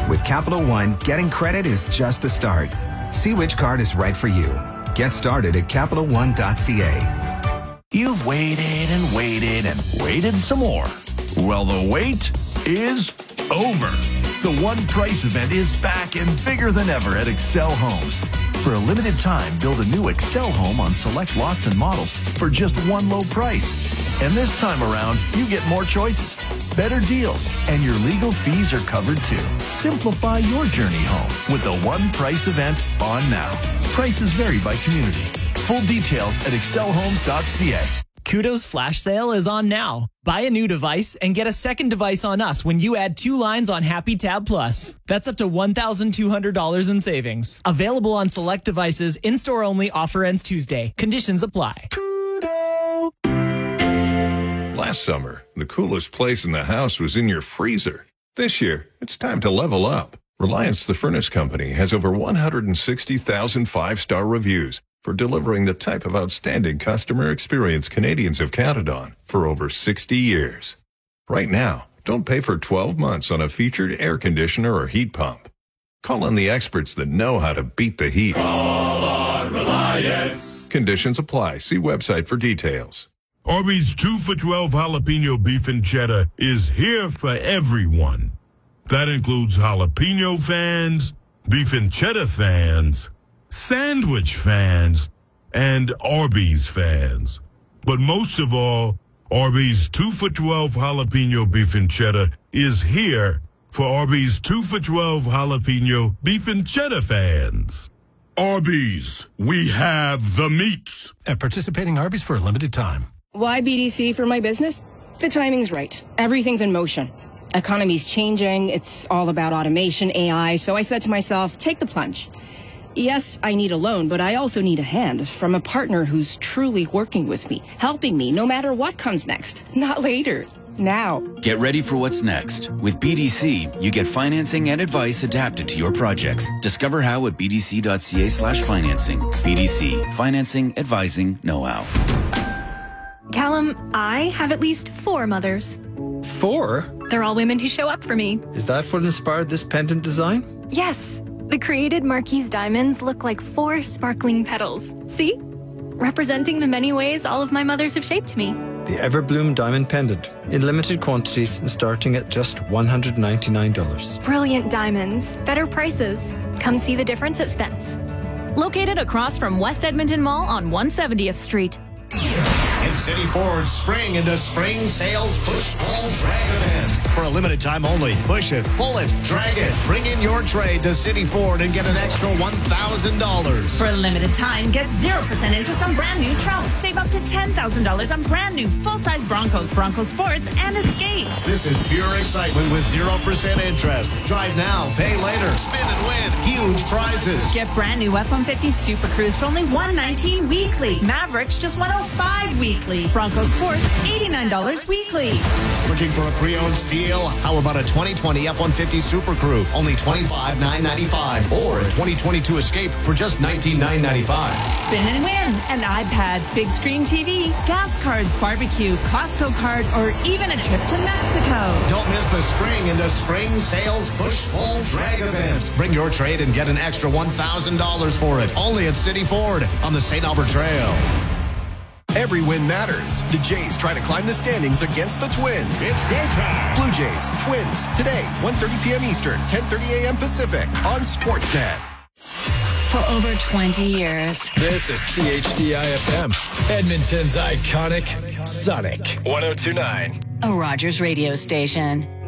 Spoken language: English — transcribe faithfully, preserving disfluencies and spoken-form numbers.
With Capital One, getting credit is just the start. See which card is right for you. Get started at Capital One dot C A. You've waited and waited and waited some more. Well, the wait is over. The One Price event is back and bigger than ever at Excel Homes. For a limited time, build a new Excel home on select lots and models for just one low price. And this time around, you get more choices, better deals, and your legal fees are covered too. Simplify your journey home with the One Price event on now. Prices vary by community. Full details at Excel Homes dot C A. Kudo's flash sale is on now. Buy a new device and get a second device on us when you add two lines on Happy Tab Plus. That's up to one thousand two hundred dollars in savings. Available on select devices. In-store only. Offer ends Tuesday. Conditions apply. Kudo. Last summer, the coolest place in the house was in your freezer. This year, it's time to level up. Reliance the Furnace Company has over one hundred sixty thousand five-star reviews for delivering the type of outstanding customer experience Canadians have counted on for over sixty years. Right now, don't pay for twelve months on a featured air conditioner or heat pump. Call on the experts that know how to beat the heat. Call on Reliance. Conditions apply. See website for details. Arby's two for twelve jalapeno beef and cheddar is here for everyone. That includes jalapeno fans, beef and cheddar fans, sandwich fans, and Arby's fans. But most of all, Arby's two for twelve jalapeno beef and cheddar is here for Arby's two for twelve jalapeno beef and cheddar fans. Arby's, we have the meats. At participating Arby's for a limited time. Why B D C for my business? The timing's right. Everything's in motion. Economy's changing. It's all about automation, A I. So I said to myself, take the plunge. Yes, I need a loan, but I also need a hand from a partner who's truly working with me, helping me no matter what comes next. Not later. Now. Get ready for what's next. With B D C, you get financing and advice adapted to your projects. Discover how at bdc.ca slash financing. B D C. Financing, advising, know-how. Callum, I have at least four mothers. Four? They're all women who show up for me. Is that what inspired this pendant design? Yes. The created Marquise diamonds look like four sparkling petals. See? Representing the many ways all of my mothers have shaped me. The Everbloom Diamond Pendant, in limited quantities and starting at just one hundred ninety-nine dollars. Brilliant diamonds, better prices. Come see the difference at Spence. Located across from West Edmonton Mall on one hundred seventieth Street. In City Ford's Spring into Spring Sales Push Pull Drag event. For a limited time only. Push it, pull it, drag it. Bring in your trade to City Ford and get an extra one thousand dollars. For a limited time, get zero percent interest on brand new trucks. Save up to ten thousand dollars on brand new full-size Broncos, Bronco Sports, and Escapes. This is pure excitement with zero percent interest. Drive now, pay later, spin and win. Huge prizes. Get brand new F one fifty Super Cruise for only one hundred nineteen dollars weekly. Mavericks just one hundred five dollars weekly. Bronco Sports, eighty-nine dollars weekly. Looking for a pre-owned steal? How about a twenty twenty F one fifty Super Crew? Only twenty-five thousand nine hundred ninety-five dollars. Or a twenty twenty-two Escape for just nineteen thousand nine hundred ninety-five dollars. Spin and win. An iPad, big screen T V, gas cards, barbecue, Costco card, or even a trip to Mexico. Don't miss the Spring into Spring Sales Push Pull Drag event. Bring your trade and get an extra one thousand dollars for it. Only at City Ford on the Saint Albert Trail. Every win matters. The Jays try to climb the standings against the Twins. It's go time. Blue Jays, Twins, today, one thirty p.m. Eastern, ten thirty a.m. Pacific on Sportsnet. For over twenty years. This is C H D I F M, Edmonton's iconic Sonic one oh two point nine. A Rogers radio station.